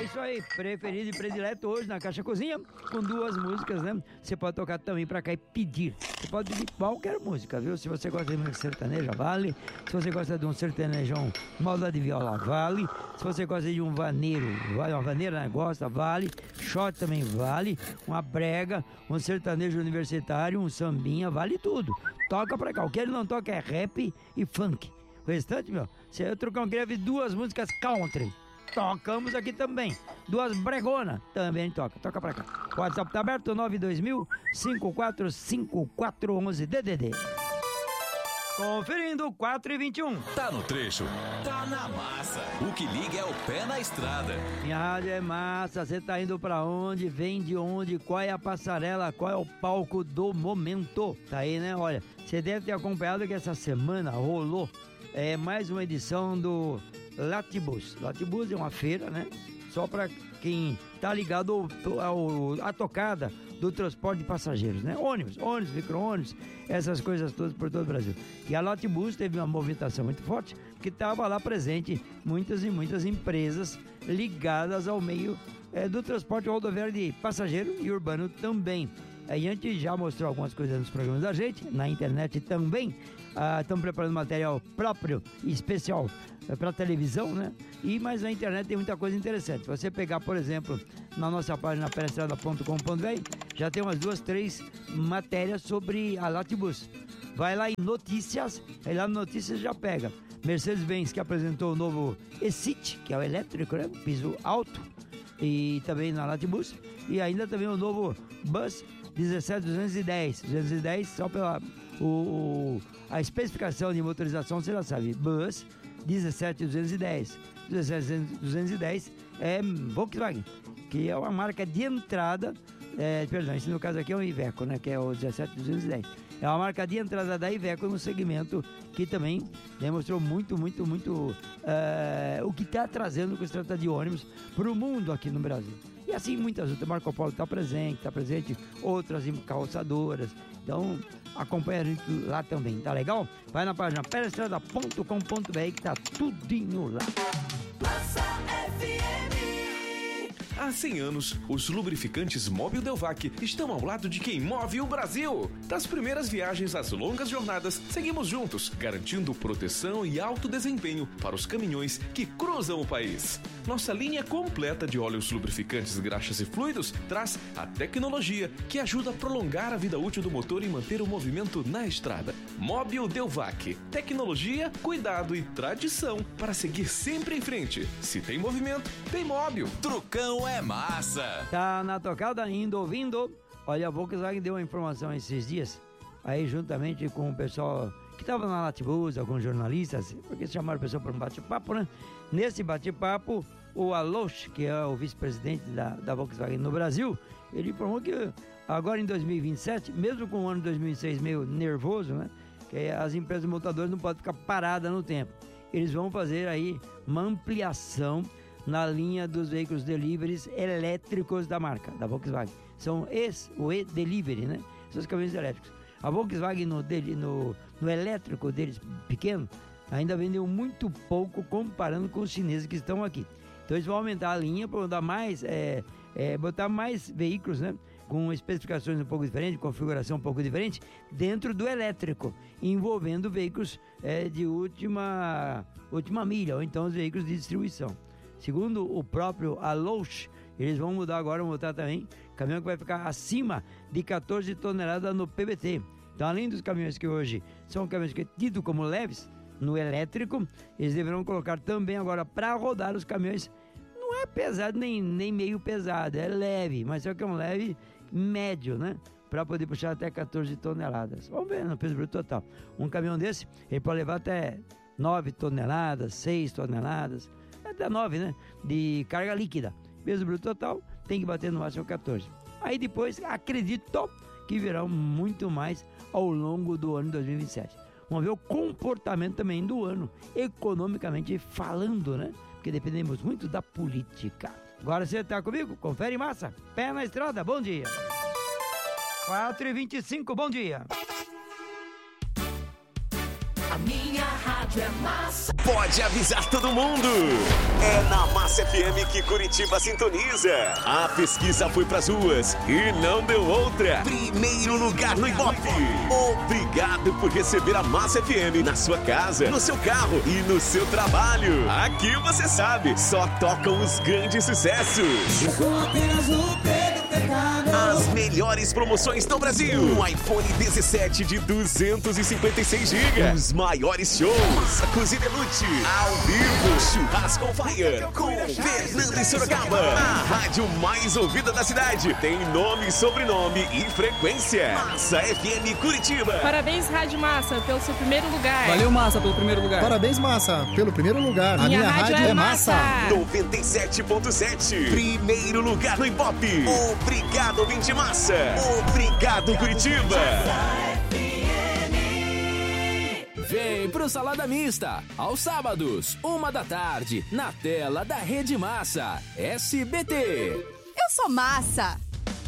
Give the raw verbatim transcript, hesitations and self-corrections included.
isso aí, preferido e predileto hoje na Caixa Cozinha, com duas músicas, né? Você pode tocar também pra cá e pedir. Você pode pedir qualquer música, viu? Se você gosta de música sertaneja, vale. Se você gosta de um sertanejão moda de viola, vale. Se você gosta de um vaneiro, vale. Uma vaneira, né? Gosta, vale. Shot também vale. Uma brega, um sertanejo universitário, um sambinha, vale tudo. Toca pra cá. O que ele não toca é rap e funk. O restante, meu, se eu trocar um greve, duas músicas country. Tocamos aqui também. Duas bregona também toca. Toca pra cá. O WhatsApp tá aberto, nove dois mil, cinco quatro cinco quatro um um D D D. Conferindo, quatro e vinte e um. Tá no trecho, tá na massa. O que liga é o pé na estrada. Minha rádio é massa. Você tá indo pra onde? Vem de onde? Qual é a passarela? Qual é o palco do momento? Tá aí, né? Olha, você deve ter acompanhado que essa semana rolou é, mais uma edição do Latibus. Latibus é uma feira, né? Só para quem tá ligado ao, ao, à tocada do transporte de passageiros, né? Ônibus, ônibus, micro-ônibus, essas coisas todas por todo o Brasil. E a Latibus teve uma movimentação muito forte, porque estava lá presente muitas e muitas empresas ligadas ao meio é, do transporte rodoviário de passageiro e urbano também. A gente já mostrou algumas coisas nos programas da gente, na internet também. Estamos ah, preparando material próprio e especial para televisão, né? E, mas na internet tem muita coisa interessante. Se você pegar, por exemplo, na nossa página perestrada ponto com ponto b r, já tem umas duas, três matérias sobre a Latibus. Vai lá em notícias, aí lá no notícias já pega Mercedes-Benz, que apresentou o novo E-City, que é o elétrico, né? Piso alto, e também na Latibus. E ainda também o novo Bus dezessete duzentos e dez. duzentos e dez, só pela o, o, a especificação de motorização, você já sabe. Bus dezessete duzentos e dez. dezessete duzentos e dez é Volkswagen, que é uma marca de entrada, é, perdão, esse no caso aqui é o Iveco, né, que é o dezessete duzentos e dez. É uma marca de entrada da Iveco no segmento que também demonstrou muito, muito, muito uh, o que está trazendo com se trata de ônibus para o mundo aqui no Brasil. E assim muitas outras. Marco Polo está presente, está presente outras calçadoras. Então acompanha a gente lá também, tá legal? Vai na página perestrada ponto com ponto b r que tá tudinho lá. Há cem anos, os lubrificantes Mobil Delvac estão ao lado de quem move o Brasil. Das primeiras viagens às longas jornadas, seguimos juntos, garantindo proteção e alto desempenho para os caminhões que cruzam o país. Nossa linha completa de óleos lubrificantes, graxas e fluidos traz a tecnologia que ajuda a prolongar a vida útil do motor e manter o movimento na estrada. Mobil Delvac. Tecnologia, cuidado e tradição para seguir sempre em frente. Se tem movimento, tem Mobil. Trucão é massa. Tá na tocada, indo, ouvindo. Olha, a Volkswagen deu uma informação esses dias, aí juntamente com o pessoal que estava na Latibus, alguns jornalistas, porque chamaram o pessoal para um bate-papo, né? Nesse bate-papo, o Alous, que é o vice-presidente da, da Volkswagen no Brasil, ele informou que agora em dois mil e vinte e sete, mesmo com o ano dois mil e seis meio nervoso, né? Que as empresas montadoras não podem ficar paradas no tempo. Eles vão fazer aí uma ampliação na linha dos veículos deliveries elétricos da marca, da Volkswagen. São esse, o e-delivery, né? São os caminhões elétricos. A Volkswagen no, no, no elétrico deles, pequeno, ainda vendeu muito pouco comparando com os chineses que estão aqui. Então eles vão aumentar a linha para botar mais, é, é, botar mais veículos, né? Com especificações um pouco diferentes, configuração um pouco diferente, dentro do elétrico, envolvendo veículos é, de última, última milha, ou então os veículos de distribuição. Segundo o próprio Alous, eles vão mudar agora, vão botar também caminhão que vai ficar acima de quatorze toneladas no P B T. Então, além dos caminhões que hoje são caminhões que é tido como leves, no elétrico, eles deverão colocar também agora para rodar os caminhões. Não é pesado nem, nem meio pesado, é leve, mas só que é um leve médio, né? Para poder puxar até quatorze toneladas. Vamos ver no peso bruto total. Um caminhão desse, ele pode levar até nove toneladas, seis toneladas, até nove, né? De carga líquida. Peso bruto total tem que bater no máximo quatorze. Aí depois, acredito que virá muito mais ao longo do ano de dois mil e vinte e sete. Vamos ver o comportamento também do ano, economicamente falando, né? Porque dependemos muito da política. Agora você tá comigo? Confere massa. Pé na estrada, bom dia. quatro e vinte e cinco, bom dia. A minha rádio Pode avisar todo mundo. É na Massa F M que Curitiba sintoniza. A pesquisa foi pras ruas e não deu outra. Primeiro lugar no Ibope. Obrigado por receber a Massa F M na sua casa, no seu carro e no seu trabalho. Aqui você sabe, só tocam os grandes sucessos. As melhores promoções do Brasil. Um iPhone dezessete de duzentos e cinquenta e seis gigas. Os maiores shows. Cozinha Lute. Ao vivo. Churrasco on Fire. Com Fernando e Sorocaba. A rádio mais ouvida da cidade. Tem nome, sobrenome e frequência. Massa F M Curitiba. Parabéns, Rádio Massa, pelo seu primeiro lugar. Valeu, Massa, pelo primeiro lugar. Parabéns, Massa, pelo primeiro lugar. Minha, minha rádio, rádio é Massa. noventa e sete ponto sete. Primeiro lugar no Ibope. Obrigado, ouvinte Massa. Obrigado, Curitiba. Vem pro Salada Mista, aos sábados, uma da tarde, na tela da Rede Massa, S B T. Eu sou Massa.